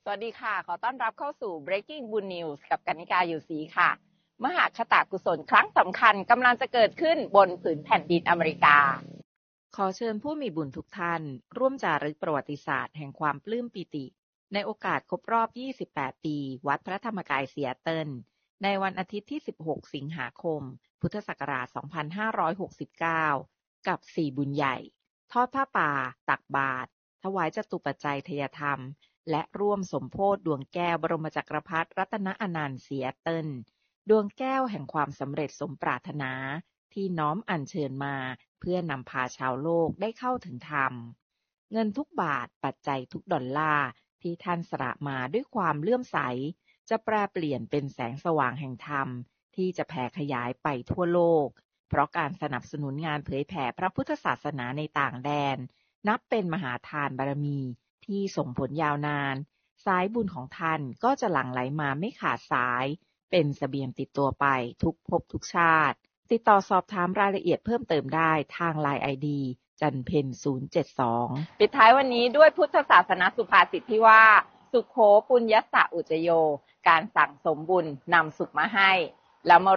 วัสดีค่ะขอต้อนรับเข้าสู่ Breaking Good News กับกนิกาอยู่ศรีค่ะมหาคตกุศลครั้งสำคัญกำลังจะเกิดขึ้นบนผืนแผ่นดินอเมริกาขอเชิญผู้มีบุญทุกท่านร่วมจารึกประวัติศาสตร์แห่งความปลื้มปิติในโอกาสครบรอบ 28 ปีวัดพระธรรมกายซีแอตเทิลในวันอาทิตย์ที่ 16 สิงหาคม พุทธศักราช 2569 กับ 4 บุญใหญ่ทอดผ้าป่าตักบาตรถวายจตุปัจจัยทยธรรมและร่วมสมโภชดวงแก้วบรมจักรพรรดิรัตนอนันต์ซีแอตเทิลดวงแก้วแห่งความสำเร็จสมปรารถนาที่น้อมอัญเชิญมาเพื่อนำพาชาวโลกได้เข้าถึงธรรมเงินทุกบาทปัจจัยทุกดอลลาร์ที่ท่านสละมาด้วยความเลื่อมใสจะแปรเปลี่ยนเป็นแสงสว่างแห่งธรรมที่จะแผ่ขยายไปทั่วโลกเพราะการสนับสนุนงานเผยแผ่พระพุทธศาสนาในต่างแดนนับเป็นมหาทานบารมีที่ส่งผลยาวนานสายบุญของท่านก็จะหลั่งไหลมาไม่ขาดสายเป็นเสบียงติดตัวไปทุกภพทุกชาติติดต่อสอบถามรายละเอียดเพิ่มเติมได้ทาง LINE ID จันเพ็ญ072ปิดท้ายวันนี้ด้วยพุทธศาสนสุภาษิตที่ว่าสุโขปุญญสสะอุจโยการสั่งสมบุญนำสุขมาให้แล้วมา